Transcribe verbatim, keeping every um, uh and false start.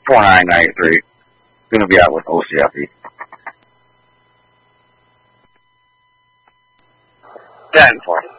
twenty-nine ninety-three. Going to be out with O C F E. ten for.